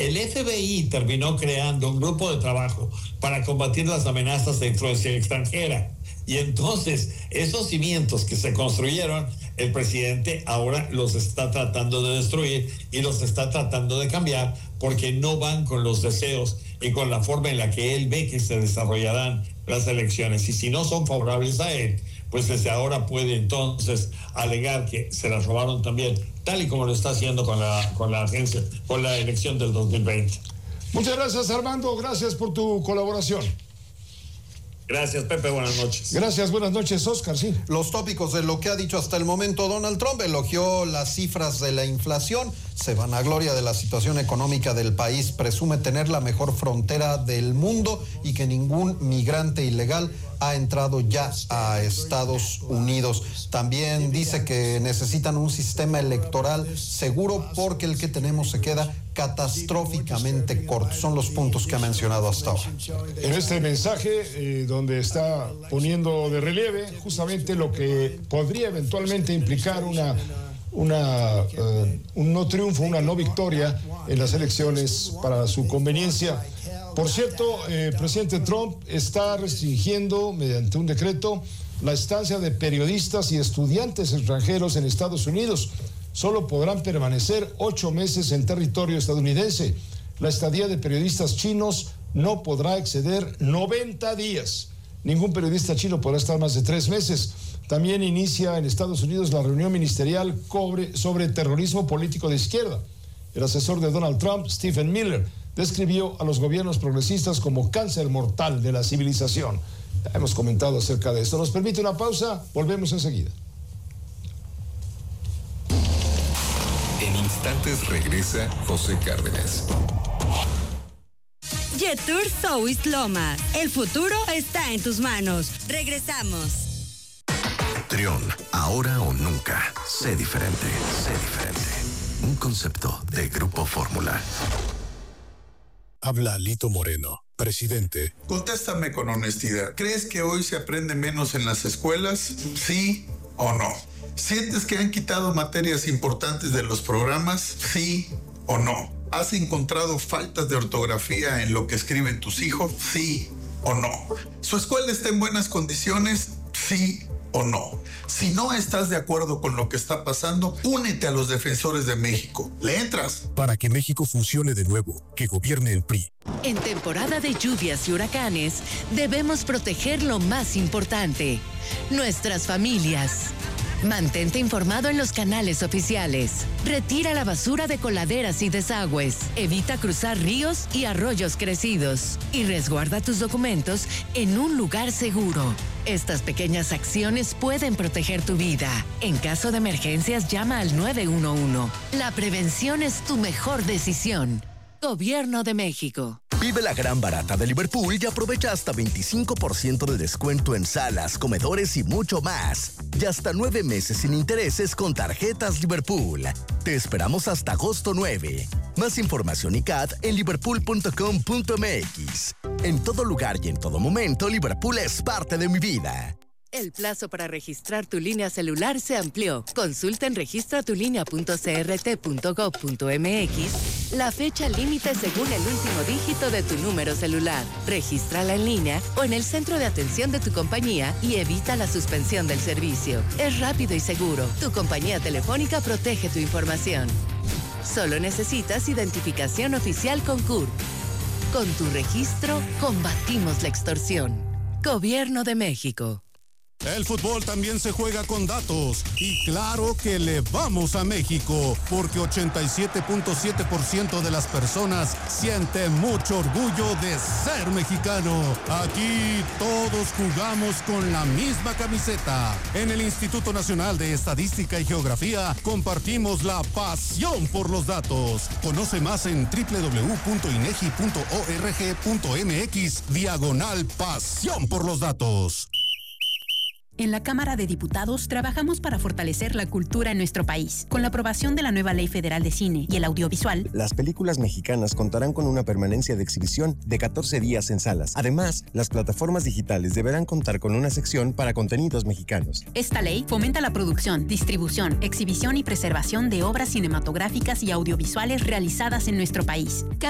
el FBI terminó creando un grupo de trabajo para combatir las amenazas de influencia extranjera. Y entonces, esos cimientos que se construyeron, el presidente ahora los está tratando de destruir y los está tratando de cambiar porque no van con los deseos y con la forma en la que él ve que se desarrollarán las elecciones. Y si no son favorables a él, pues desde ahora puede entonces alegar que se las robaron también, tal y como lo está haciendo con la elección del 2020. Muchas gracias, Armando. Gracias por tu colaboración. Gracias, Pepe. Buenas noches. Gracias, buenas noches, Oscar. Sí. Los tópicos de lo que ha dicho hasta el momento Donald Trump. Elogió las cifras de la inflación, se vanagloria de la situación económica del país, presume tener la mejor frontera del mundo y que ningún migrante ilegal ha entrado ya a Estados Unidos. También dice que necesitan un sistema electoral seguro porque el que tenemos se queda catastróficamente corto. Son los puntos que ha mencionado hasta ahora. En este mensaje, donde está poniendo de relieve justamente lo que podría eventualmente implicar un no triunfo, una no victoria en las elecciones para su conveniencia. Por cierto, el presidente Trump está restringiendo mediante un decreto la estancia de periodistas y estudiantes extranjeros en Estados Unidos. Solo podrán permanecer 8 meses en territorio estadounidense. La estadía de periodistas chinos no podrá exceder 90 días. Ningún periodista chino podrá estar más de 3 meses. También inicia en Estados Unidos la reunión ministerial sobre terrorismo político de izquierda. El asesor de Donald Trump, Stephen Miller, describió a los gobiernos progresistas como cáncer mortal de la civilización. Ya hemos comentado acerca de esto. Nos permite una pausa, volvemos enseguida. En instantes regresa José Cárdenas. Jetour South Lomas. El futuro está en tus manos. Regresamos. Trión, ahora o nunca. Sé diferente, sé diferente. Un concepto de Grupo Fórmula. Habla Lito Moreno, presidente. Contéstame con honestidad. ¿Crees que hoy se aprende menos en las escuelas? ¿Sí o no? ¿Sientes que han quitado materias importantes de los programas? ¿Sí o no? ¿Has encontrado faltas de ortografía en lo que escriben tus hijos? ¿Sí o no? ¿Su escuela está en buenas condiciones? ¿Sí o no? Si no estás de acuerdo con lo que está pasando, únete a los defensores de México. ¿Le entras? Para que México funcione de nuevo, que gobierne el PRI. En temporada de lluvias y huracanes, debemos proteger lo más importante, nuestras familias. Mantente informado en los canales oficiales. Retira la basura de coladeras y desagües. Evita cruzar ríos y arroyos crecidos. Y resguarda tus documentos en un lugar seguro. Estas pequeñas acciones pueden proteger tu vida. En caso de emergencias, llama al 911. La prevención es tu mejor decisión. Gobierno de México. Vive la gran barata de Liverpool y aprovecha hasta 25% de descuento en salas, comedores y mucho más. Y hasta 9 meses sin intereses con tarjetas Liverpool. Te esperamos hasta agosto 9. Más información y CAT en liverpool.com.mx. En todo lugar y en todo momento, Liverpool es parte de mi vida. El plazo para registrar tu línea celular se amplió. Consulta en registratulinea.crt.gov.mx la fecha límite según el último dígito de tu número celular. Regístrala en línea o en el centro de atención de tu compañía y evita la suspensión del servicio. Es rápido y seguro. Tu compañía telefónica protege tu información. Solo necesitas identificación oficial con CURP. Con tu registro, combatimos la extorsión. Gobierno de México. El fútbol también se juega con datos y claro que le vamos a México porque 87.7% de las personas siente mucho orgullo de ser mexicano. Aquí todos jugamos con la misma camiseta. En el Instituto Nacional de Estadística y Geografía compartimos la pasión por los datos. Conoce más en www.inegi.org.mx/pasión por los datos. En la Cámara de Diputados trabajamos para fortalecer la cultura en nuestro país. Con la aprobación de la nueva Ley Federal de Cine y el Audiovisual, las películas mexicanas contarán con una permanencia de exhibición de 14 días en salas. Además, las plataformas digitales deberán contar con una sección para contenidos mexicanos. Esta ley fomenta la producción, distribución, exhibición y preservación de obras cinematográficas y audiovisuales realizadas en nuestro país.